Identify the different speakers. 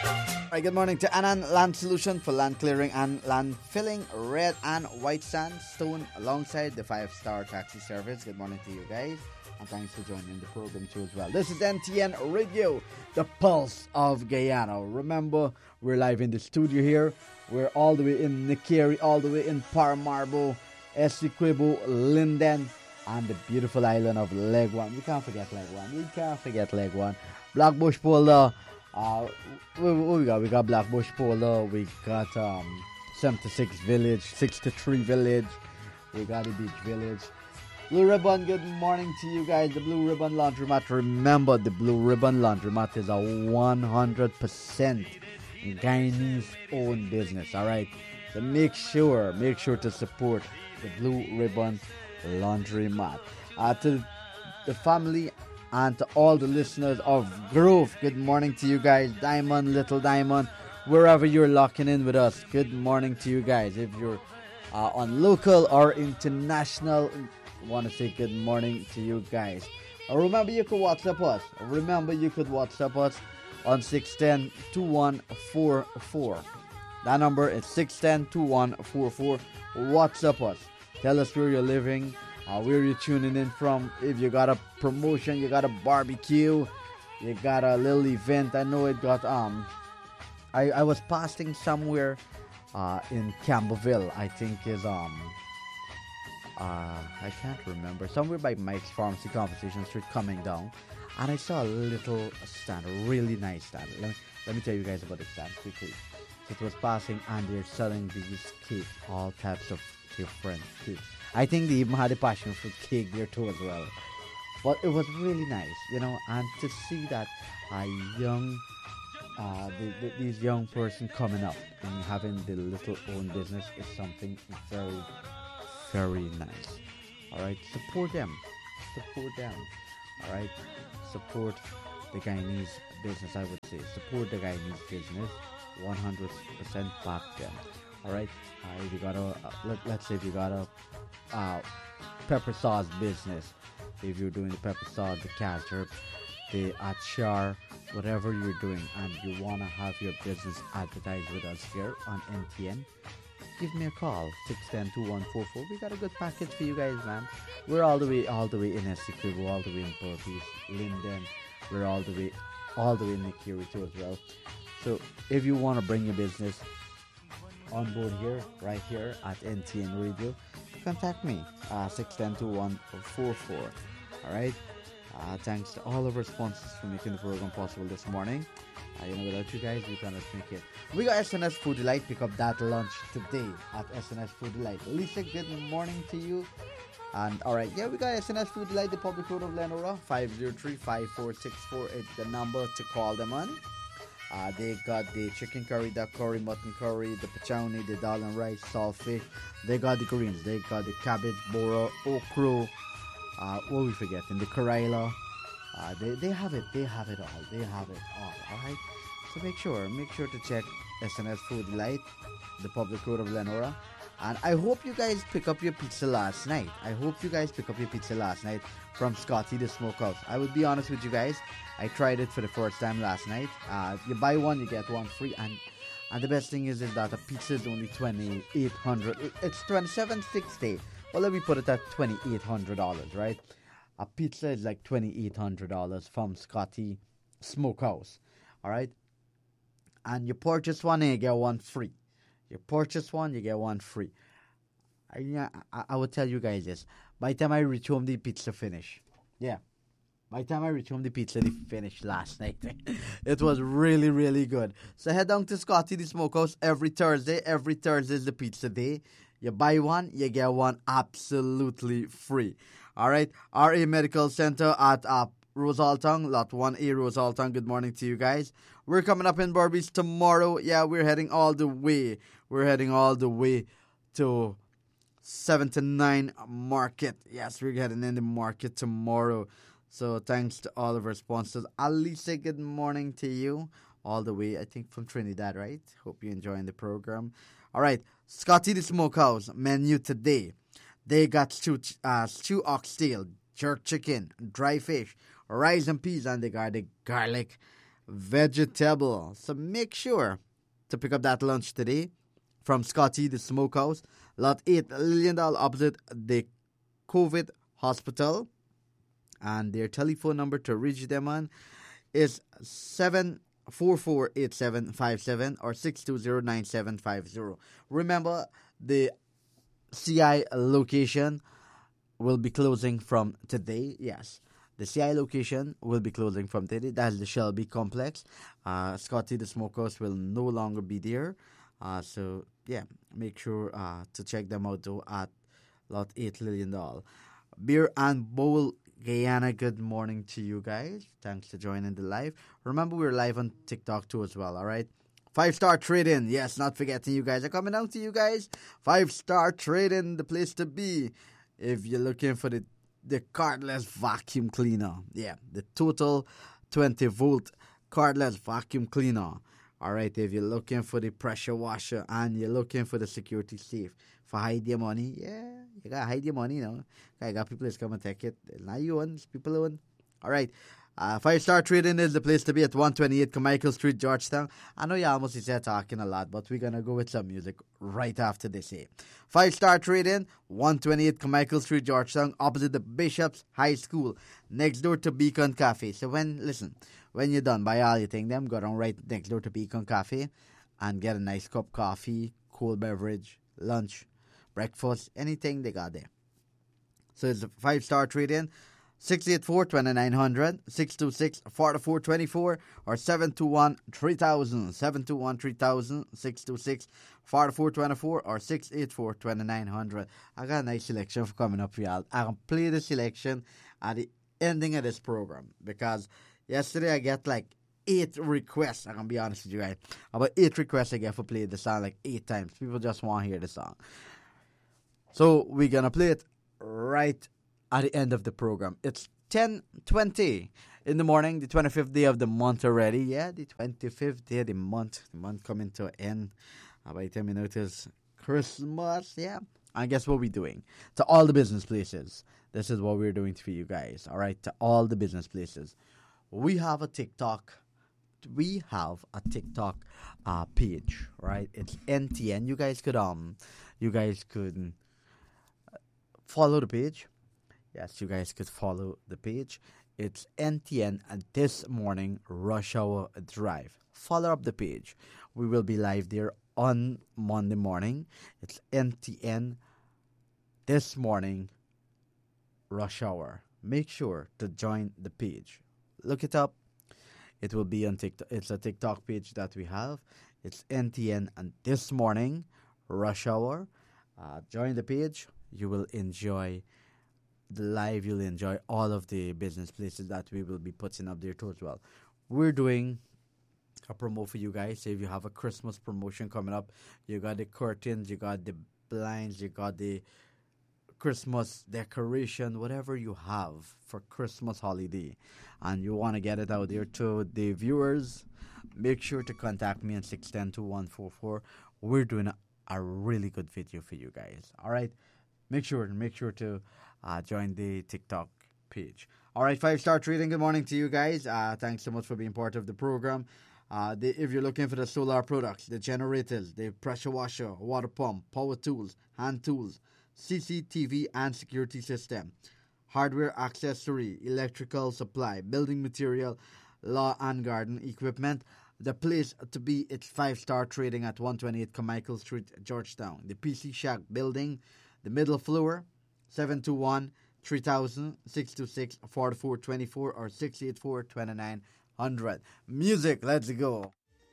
Speaker 1: Right, good morning to Anan Land Solution for land clearing and land filling, red and white sandstone alongside the 5-star taxi service. Good morning to you guys, and thanks for joining the program too as well. This is NTN Radio, the pulse of Guyana. Remember, we're live in the studio here. We're all the way in Nikeri, all the way in Paramaribo, Essequibo, Linden, and the beautiful island of Legwan. We can't forget Legwan. Blackbush Polder. What we got? We got Blackbush Polder. We got 76 Village, 63 Village. We got the Beach Village. Blue Ribbon, good morning to you guys. The Blue Ribbon Laundromat. Remember, the Blue Ribbon Laundromat is a 100% Guyanese owned business. All right, so make sure to support the Blue Ribbon Laundromat. To the family and to all the listeners of Grove, good morning to you guys. Diamond, Little Diamond, wherever you're locking in with us, good morning to you guys. If you're on local or international, I want to say good morning to you guys. Remember, you could WhatsApp us. On 610-2144. That number is 610-2144. WhatsApp us. Tell us where you're living, where you're tuning in from. If you got a promotion, you got a barbecue, you got a little event. I know it got I was passing somewhere in Campbellville. I think is I can't remember, somewhere by Mike's Pharmacy, Conversation Street, coming down, and I saw a little stand, a really nice stand. Let me tell you guys about the stand quickly. So it was passing, and they're selling these cakes, all types of different cakes. I think they even had a passion fruit cake there too as well. But it was really nice, and to see that a young, these young person coming up and having the little own business is something very, very nice. All right, support them. All right, support the Guyanese business. I would say support the Guyanese business. 100% back them. All right. If you got a let's say if you got a pepper sauce business, if you're doing the pepper sauce, the ketchup, the achar, whatever you're doing, and you wanna have your business advertised with us here on NTN, give me a call, 610-2144. We got a good package for you guys, man. We're all the way in Essequibo, all the way in Purpose, Linden. We're all the way in Nikiri too as well. So if you want to bring your business on board here, right here at NTN Radio, contact me, 610-2144. All right. Thanks to all of our sponsors for making the program possible this morning. Without you guys, we cannot make it. We got SNS Food Delight. Pick up that lunch today at SNS Food Delight. Lisa, good morning to you. And alright, we got SNS Food Delight, the public road of Lenora, 503-5464 is the number to call them on. They got the chicken curry, duck curry, mutton curry, the pachowni, the dal and rice, saltfish. They got the greens. They got the cabbage, boro, okra. What we forgetting? The Karaila. They have it. They have it all. All right. So make sure to check SNS Food Delight, the public road of Lenora. And I hope you guys pick up your pizza last night. From Scotty the Smokehouse. I would be honest with you guys. I tried it for the first time last night. You buy one, you get one free. And the best thing is that a pizza is only $2,800. It's $2,760. Well, let me put it at $2,800, right? A pizza is like $2,800 from Scotty Smokehouse. All right? And you purchase one and you get one free. You purchase one, you get one free. I would tell you guys this. By the time I reach home, the pizza finish. Yeah. By the time I reach home, the pizza finished last night. It was really, really good. So head down to Scotty the Smokehouse every Thursday. Every Thursday is the pizza day. You buy one, you get one absolutely free. All right. RA Medical Center at Rosaltong, Lot 1A, Rosaltong. Good morning to you guys. We're coming up in Barbies tomorrow. Yeah, we're heading all the way. We're heading all the way to 79 Market. Yes, we're heading in the market tomorrow. So thanks to all of our sponsors. Alicia, good morning to you. All the way, I think, from Trinidad, right? Hope you're enjoying the program. All right. Scotty the Smokehouse menu today. They got stew oxtail, jerk chicken, dry fish, rice and peas, and they got the garlic vegetable. So make sure to pick up that lunch today from Scotty the Smokehouse, Lot 8, Lillian opposite the COVID hospital. And their telephone number to reach them on is 744-8757 or 620-9750. Remember, the CI location will be closing from today. Yes, the CI location will be closing from today. That's the Shelby complex. Scotty the Smokehouse will no longer be there. So, yeah, make sure to check them out though at Lot 8 Lillian. Beer and Bowl Guyana, good morning to you guys. Thanks for joining the live. Remember, we're live on TikTok too as well, all right? 5-star trade-in. Yes, not forgetting you guys are coming out to you guys. 5-star trade-in, the place to be. If you're looking for the cordless vacuum cleaner. Yeah, the total 20-volt cordless vacuum cleaner. All right, if you're looking for the pressure washer and you're looking for the security safe for hide your money, yeah, you gotta hide your money, you know. I got people that's come and take it. It's not you own, it's people own. All right, 5-star trading is the place to be at 128 Carmichael Street, Georgetown. I know you almost is there talking a lot, but we're gonna go with some music right after this. 5-star trading, 128 Carmichael Street, Georgetown, opposite the Bishop's High School, next door to Beacon Cafe. So when you're done by all your thing, them go down right next door to Beacon Cafe and get a nice cup of coffee, cold beverage, lunch, breakfast, anything they got there. So it's a 5-star trade-in, 684-2900, 626-4424, or 721-3000, 721-3000, 626-4424, or 684-2900. I got a nice selection for coming up for y'all. I can play the selection at the ending of this program because yesterday I get like 8 requests. I can be honest with you guys. About 8 requests I get for play the song like 8 times. People just want to hear the song. So we're going to play it right at the end of the program. It's 10:20 in the morning, the 25th day of the month already. Yeah, the 25th day of the month. The month coming to an end. By the time you notice Christmas, yeah. And guess what we're doing? To all the business places. This is what we're doing for you guys. All right, to all the business places. We have a TikTok. Page, right? It's NTN. You guys could follow the page. Yes, you guys could follow the page. It's NTN This Morning Rush Hour Drive. Follow up the page. We will be live there on Monday morning. It's NTN This Morning Rush Hour. Make sure to join the page. Look it up. It will be on TikTok. It's a TikTok page that we have. It's NTN This Morning Rush Hour. Join the page. You will enjoy the live. You'll enjoy all of the business places that we will be putting up there too as well. We're doing a promo for you guys. So if you have a Christmas promotion coming up, you got the curtains, you got the blinds, you got the Christmas decoration, whatever you have for Christmas holiday, and you want to get it out there to the viewers, make sure to contact me on 610-2144. We're doing a really good video for you guys. All right, make sure to join the TikTok page. All right, 5-star trading. Good morning to you guys. Thanks so much for being part of the program. If you're looking for the solar products, the generators, the pressure washer, water pump, power tools, hand tools, CCTV and security system, hardware accessory, electrical supply, building material, lawn and garden equipment, the place to be, it's 5-star trading at 128 Carmichael Street, Georgetown. The PC Shack building, the middle floor, 721-3000, 626-4424, or 684-2900. Music, let's go.